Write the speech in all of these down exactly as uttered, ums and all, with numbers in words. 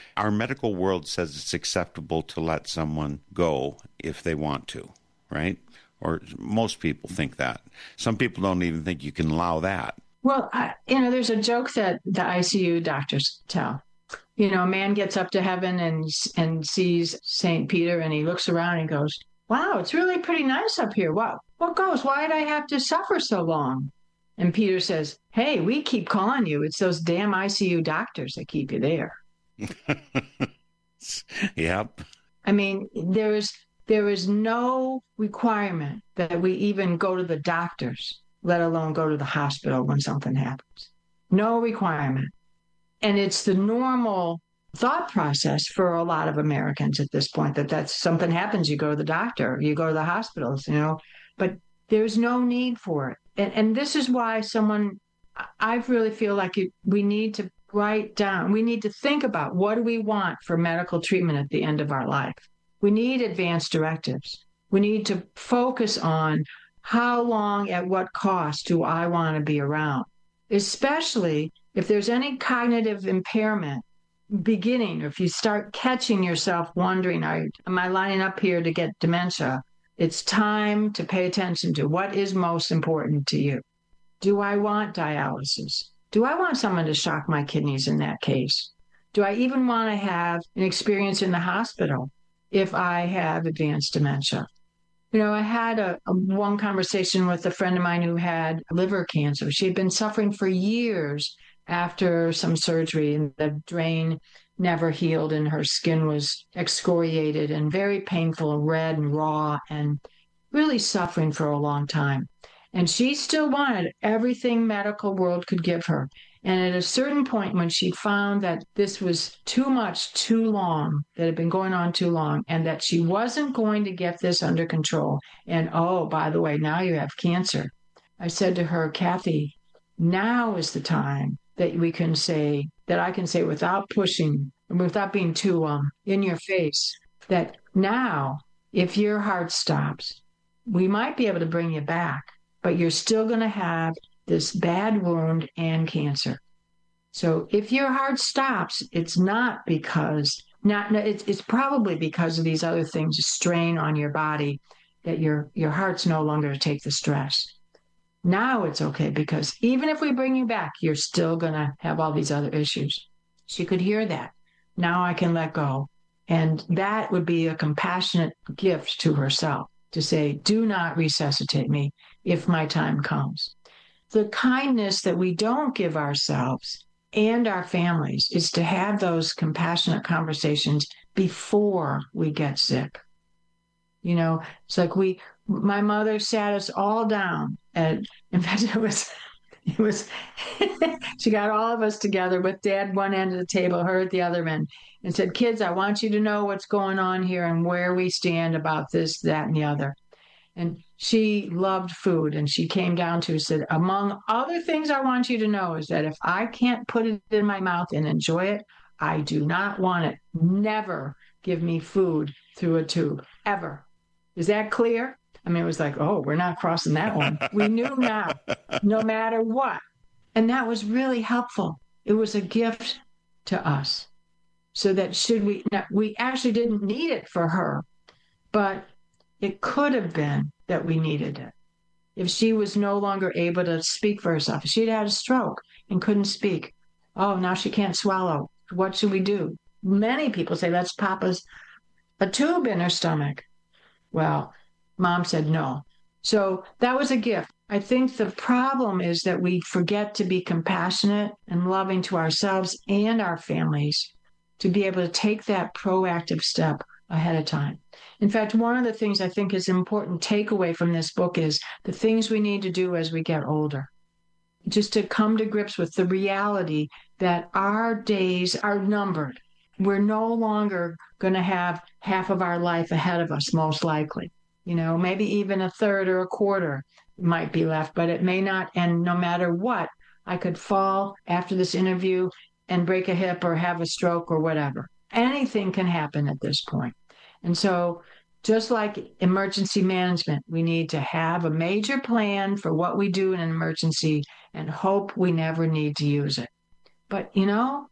Our medical world says it's acceptable to let someone go if they want to, right? Or most people think that. Some people don't even think you can allow that. Well, I, you know, there's a joke that the I C U doctors tell. You know, a man gets up to heaven and and sees Saint Peter, and he looks around and goes, "Wow, it's really pretty nice up here. What what goes? Why'd I have to suffer so long?" And Peter says, "Hey, we keep calling you. It's those damn I C U doctors that keep you there." Yep. I mean, there is there is no requirement that we even go to the doctors, let alone go to the hospital when something happens. No requirement. And it's the normal thought process for a lot of Americans at this point that that's something happens, you go to the doctor, you go to the hospitals, you know, but there's no need for it. And, and this is why someone, I really feel like it, we need to write down, we need to think about what do we want for medical treatment at the end of our life. We need advanced directives. We need to focus on how long, at what cost do I want to be around, especially if there's any cognitive impairment beginning, or if you start catching yourself wondering, am I lining up here to get dementia? It's time to pay attention to what is most important to you. Do I want dialysis? Do I want someone to shock my kidneys in that case? Do I even want to have an experience in the hospital if I have advanced dementia? You know, I had a, a one conversation with a friend of mine who had liver cancer. She had been suffering for years after some surgery, and the drain never healed, and her skin was excoriated and very painful, red and raw, and really suffering for a long time. And she still wanted everything medical world could give her. And at a certain point, when she found that this was too much, too long, that had been going on too long, and that she wasn't going to get this under control, and oh, by the way, now you have cancer, I said to her, Kathy, now is the time that we can say, that I can say without pushing, without being too um, in your face, that now, if your heart stops, we might be able to bring you back, but you're still going to have this bad wound and cancer. So if your heart stops, it's not because, not it's, it's probably because of these other things, a strain on your body, that your, your heart's no longer to take the stress. Now it's okay, because even if we bring you back, you're still going to have all these other issues. She could hear that. Now I can let go. And that would be a compassionate gift to herself, to say, do not resuscitate me if my time comes. The kindness that we don't give ourselves and our families is to have those compassionate conversations before we get sick. You know, it's like we, my mother sat us all down, and in fact, it was, it was, she got all of us together with Dad one end of the table, her at the other end, and said, kids, I want you to know what's going on here and where we stand about this, that, and the other. And she loved food, and she came down to, said, among other things I want you to know is that if I can't put it in my mouth and enjoy it, I do not want it. Never give me food through a tube, ever. Is that clear? I mean, it was like, oh, we're not crossing that one. We knew now, no matter what. And that was really helpful. It was a gift to us. So that should we, now, we actually didn't need it for her, but it could have been that we needed it. If she was no longer able to speak for herself, if she'd had a stroke and couldn't speak, oh, now she can't swallow. What should we do? Many people say, let's pop us a tube in her stomach. Well, Mom said no. So that was a gift. I think the problem is that we forget to be compassionate and loving to ourselves and our families to be able to take that proactive step ahead of time. In fact, one of the things I think is an important takeaway from this book is the things we need to do as we get older. Just to come to grips with the reality that our days are numbered. We're no longer going to have half of our life ahead of us, most likely. You know, maybe even a third or a quarter might be left, but it may not. And no matter what, I could fall after this interview and break a hip or have a stroke or whatever. Anything can happen at this point. And so just like emergency management, we need to have a major plan for what we do in an emergency and hope we never need to use it. But, you know,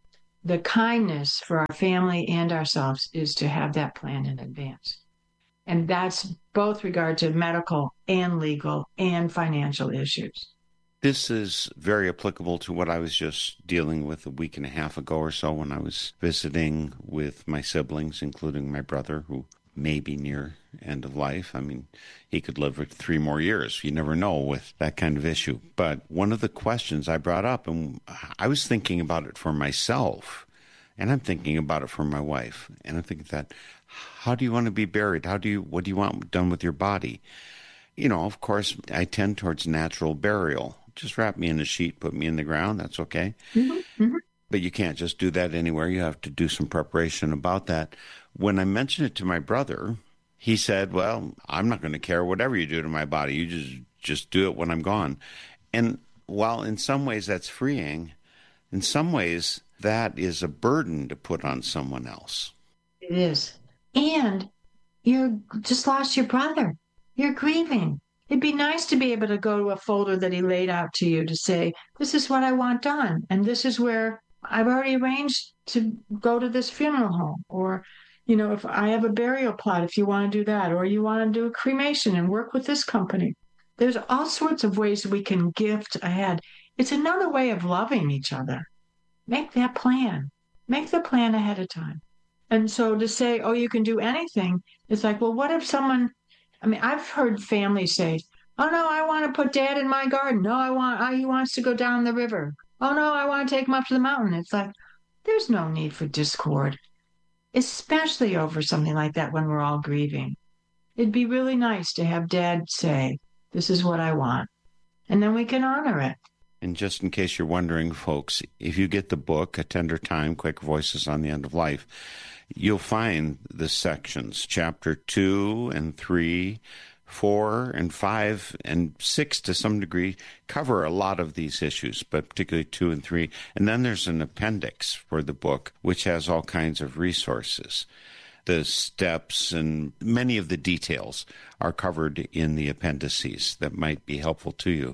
the kindness for our family and ourselves is to have that plan in advance. And that's both regard to medical and legal and financial issues. This is very applicable to what I was just dealing with a week and a half ago or so when I was visiting with my siblings, including my brother, who may be near end of life. I mean, he could live for three more years. You never know with that kind of issue. But one of the questions I brought up, and I was thinking about it for myself, and I'm thinking about it for my wife, and I'm thinking that, how do you want to be buried? How do you, what do you want done with your body? You know, of course, I tend towards natural burial. Just wrap me in a sheet, put me in the ground. That's okay. Mm-hmm, mm-hmm. But you can't just do that anywhere. You have to do some preparation about that. When I mentioned it to my brother, he said, well, I'm not going to care whatever you do to my body. You just, just do it when I'm gone. And while in some ways that's freeing, in some ways that is a burden to put on someone else. It is. And you just lost your brother. You're grieving. It'd be nice to be able to go to a folder that he laid out to you to say, this is what I want done. And this is where I've already arranged to go to this funeral home. Or, you know, if I have a burial plot, if you want to do that, or you want to do a cremation and work with this company. There's all sorts of ways we can gift ahead. It's another way of loving each other. Make that plan. Make the plan ahead of time. And so to say, oh, you can do anything, it's like, well, what if someone, I mean, I've heard families say, oh, no, I want to put dad in my garden. No, I want, oh, he wants to go down the river. Oh, no, I want to take him up to the mountain. It's like, there's no need for discord, especially over something like that when we're all grieving. It'd be really nice to have dad say, this is what I want. And then we can honor it. And just in case you're wondering, folks, if you get the book, A Tender Time, Quaker Voices on the End of Life, you'll find the sections, chapter two and three, four and five and six to some degree cover a lot of these issues, but particularly two and three. And then there's an appendix for the book, which has all kinds of resources. The steps and many of the details are covered in the appendices that might be helpful to you.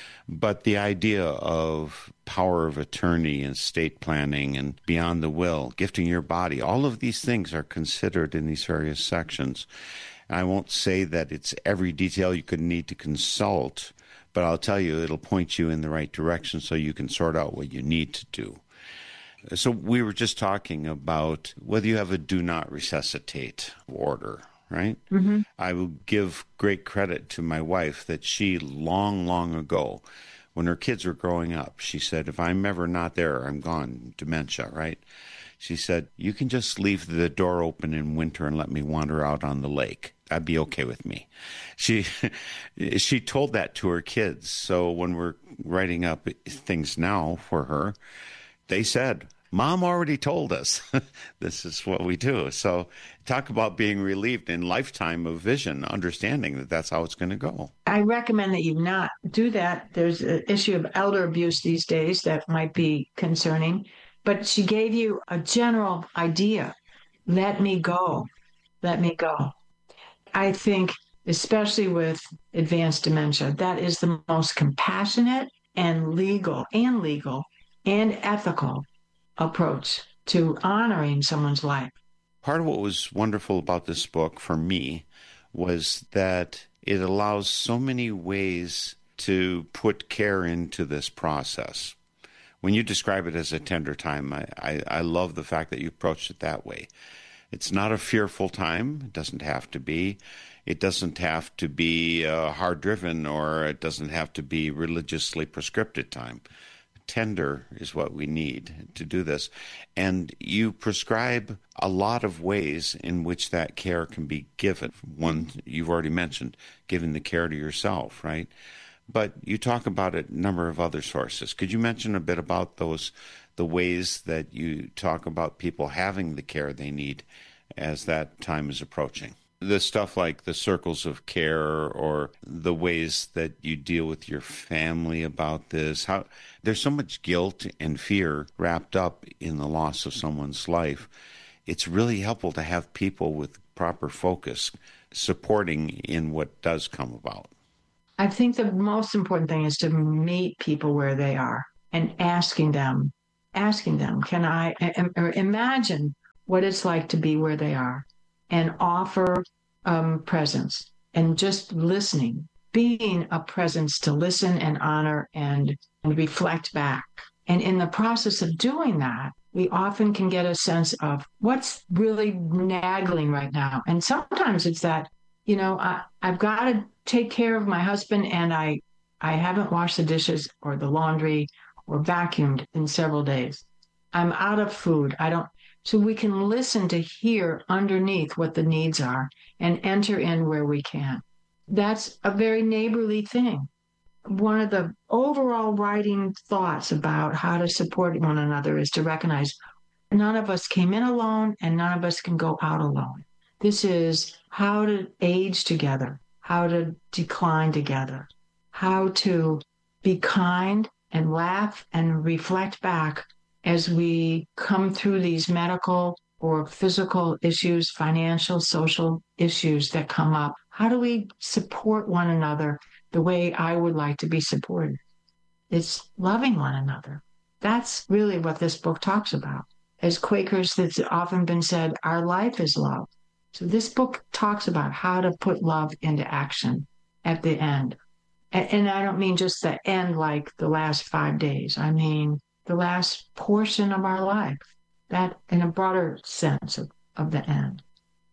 But the idea of power of attorney and estate planning and beyond the will, gifting your body, all of these things are considered in these various sections. And I won't say that it's every detail you could need to consult, but I'll tell you it'll point you in the right direction so you can sort out what you need to do. So we were just talking about whether you have a do not resuscitate order, right? Mm-hmm. I will give great credit to my wife that she long, long ago, when her kids were growing up, she said, if I'm ever not there, I'm gone, dementia, right? She said, you can just leave the door open in winter and let me wander out on the lake. That'd be okay with me. She she told that to her kids. So when we're writing up things now for her, they said, Mom already told us this is what we do. So talk about being relieved in lifetime of vision, understanding that that's how it's going to go. I recommend that you not do that. There's an issue of elder abuse these days that might be concerning. But she gave you a general idea. Let me go. Let me go. I think, especially with advanced dementia, that is the most compassionate and legal and legal and ethical approach to honoring someone's life. Part of what was wonderful about this book for me was that it allows so many ways to put care into this process. When you describe it as a tender time, I, I, I love the fact that you approached it that way. It's not a fearful time. It doesn't have to be. It doesn't have to be uh, hard-driven, or it doesn't have to be religiously prescripted time. Tender is what we need to do this. And you prescribe a lot of ways in which that care can be given. One, you've already mentioned, giving the care to yourself, right? But you talk about a number of other sources. Could you mention a bit about those, the ways that you talk about people having the care they need as that time is approaching? The stuff like the circles of care, or the ways that you deal with your family about this. How there's so much guilt and fear wrapped up in the loss of someone's life. It's really helpful to have people with proper focus supporting in what does come about. I think the most important thing is to meet people where they are and asking them asking them, can I or imagine what it's like to be where they are and offer um, presence and just listening, being a presence to listen and honor and, and reflect back. And in the process of doing that, we often can get a sense of what's really nagging right now. And sometimes it's that, you know, I, I've got to take care of my husband and I, I haven't washed the dishes or the laundry or vacuumed in several days. I'm out of food. I don't. So we can listen to hear underneath what the needs are and enter in where we can. That's a very neighborly thing. One of the overall writing thoughts about how to support one another is to recognize none of us came in alone and none of us can go out alone. This is how to age together, how to decline together, how to be kind and laugh and reflect back as we come through these medical or physical issues, financial, social issues that come up. How do we support one another the way I would like to be supported? It's loving one another. That's really what this book talks about. As Quakers, it's often been said, our life is love. So this book talks about how to put love into action at the end. And I don't mean just the end like the last five days. I mean the last portion of our life, that in a broader sense of, of the end.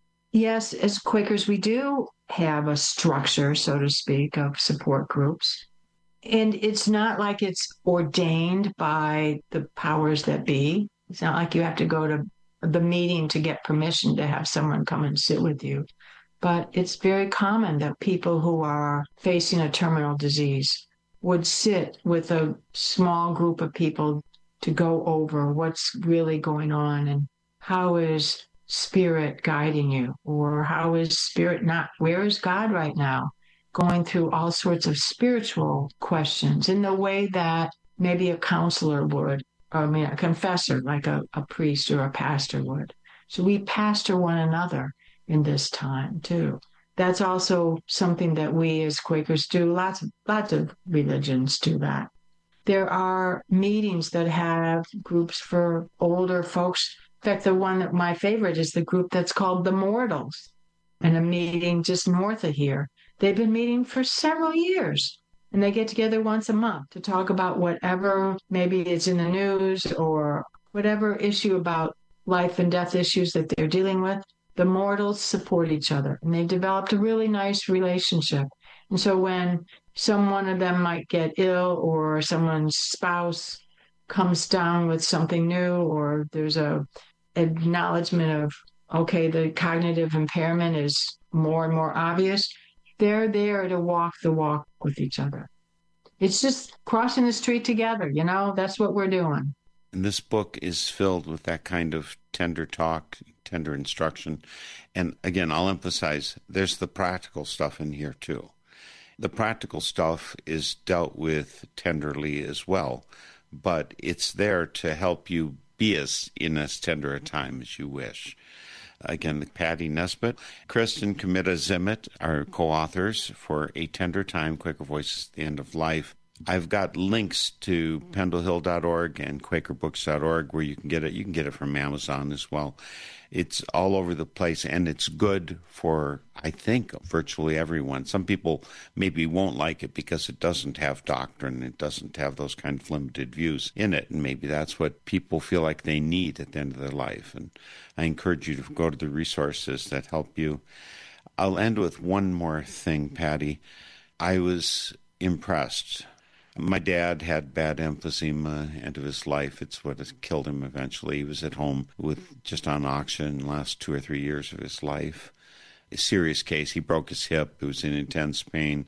Yes, as Quakers, we do have a structure, so to speak, of support groups. And it's not like it's ordained by the powers that be. It's not like you have to go to the meeting to get permission to have someone come and sit with you. But it's very common that people who are facing a terminal disease would sit with a small group of people to go over what's really going on and how is spirit guiding you, or how is spirit not, where is God right now? Going through all sorts of spiritual questions in the way that maybe a counselor would, or I mean, a confessor, like a, a priest or a pastor would. So we pastor one another in this time too. That's also something that we as Quakers do. Lots of, lots of religions do that. There are meetings that have groups for older folks. In fact, the one that my favorite is the group that's called the Mortals, and a meeting just north of here. They've been meeting for several years, and they get together once a month to talk about whatever, maybe it's in the news or whatever issue about life and death issues that they're dealing with. The Mortals support each other, and they've developed a really nice relationship. And so when some one of them might get ill, or someone's spouse comes down with something new, or there's a acknowledgement of, okay, the cognitive impairment is more and more obvious, they're there to walk the walk with each other. It's just crossing the street together, you know, that's what we're doing. And this book is filled with that kind of tender talk, tender instruction. And again, I'll emphasize there's the practical stuff in here too. The practical stuff is dealt with tenderly as well, but it's there to help you be as in as tender a time as you wish. Again, Patty Nesbitt, Kristen Comita Zimmett are co-authors for A Tender Time, Quaker Voices at the End of Life. I've got links to pendle hill dot org and quaker books dot org where you can get it. You can get it from Amazon as well. It's all over the place, and it's good for, I think, virtually everyone. Some people maybe won't like it because it doesn't have doctrine. It doesn't have those kind of limited views in it, and maybe that's what people feel like they need at the end of their life. And I encourage you to go to the resources that help you. I'll end with one more thing, Patty. I was impressed. My dad had bad emphysema end of his life. It's what has killed him eventually. He was at home with just on oxygen the last two or three years of his life. A serious case. He broke his hip. He was in intense pain.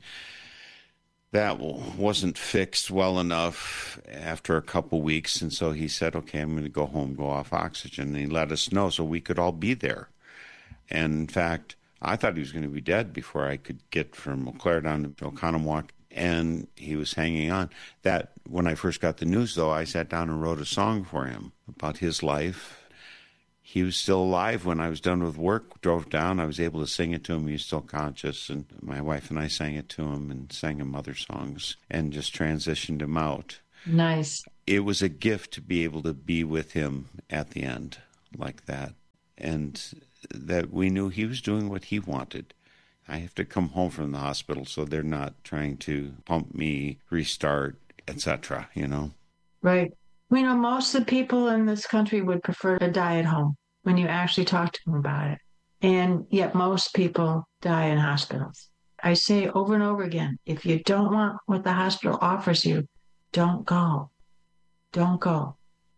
That wasn't fixed well enough after a couple weeks, and so he said, okay, I'm going to go home, go off oxygen. And he let us know so we could all be there. And in fact, I thought he was going to be dead before I could get from Eau Claire down to Oconomowoc. And he was hanging on. That when I first got the news, though, I sat down and wrote a song for him about his life. He was still alive when I was done with work, drove down. I was able to sing it to him. He was still conscious. And my wife and I sang it to him and sang him other songs and just transitioned him out. Nice. It was a gift to be able to be with him at the end like that. And that we knew he was doing what he wanted. I have to come home from the hospital, so they're not trying to pump me, restart, et cetera, you know? Right. We know most of the people in this country would prefer to die at home when you actually talk to them about it. And yet most people die in hospitals. I say over and over again, if you don't want what the hospital offers you, don't go. Don't go.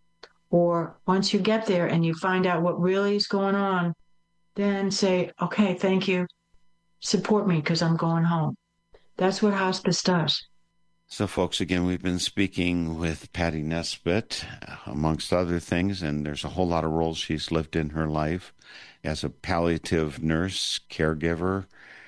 Or once you get there and you find out what really is going on, then say, okay, thank you. Support me because I'm going home. That's what hospice does. So, folks, again, we've been speaking with Patty Nesbitt, amongst other things, and there's a whole lot of roles she's lived in her life as a palliative nurse, caregiver,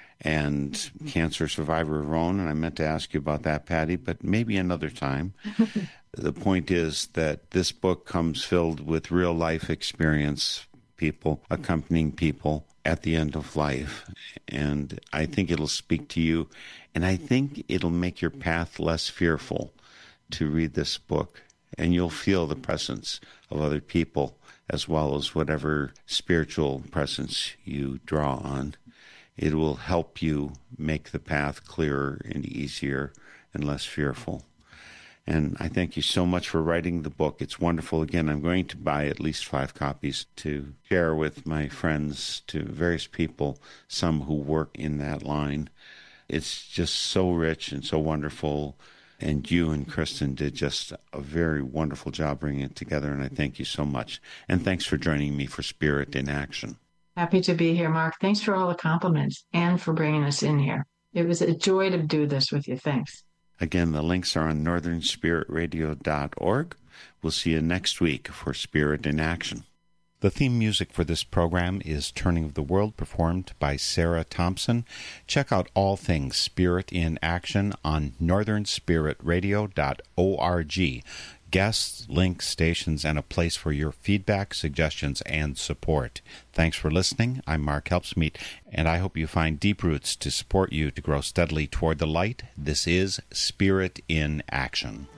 and cancer survivor of her own. And I meant to ask you about that, Patty, but maybe another time. The point is that this book comes filled with real life experience, people accompanying people at the end of life. And I think it'll speak to you. And I think it'll make your path less fearful to read this book. And you'll feel the presence of other people as well as whatever spiritual presence you draw on. It will help you make the path clearer and easier and less fearful. And I thank you so much for writing the book. It's wonderful. Again, I'm going to buy at least five copies to share with my friends, to various people, some who work in that line. It's just so rich and so wonderful. And you and Kristen did just a very wonderful job bringing it together. And I thank you so much. And thanks for joining me for Spirit in Action. Happy to be here, Mark. Thanks for all the compliments and for bringing us in here. It was a joy to do this with you. Thanks. Again, the links are on northern spirit radio dot org. We'll see you next week for Spirit in Action. The theme music for this program is Turning of the World, performed by Sarah Thompson. Check out all things Spirit in Action on northern spirit radio dot org. Guests, links, stations, and a place for your feedback, suggestions, and support. Thanks for listening. I'm Mark Helpsmeet, and I hope you find deep roots to support you to grow steadily toward the light. This is Spirit in Action.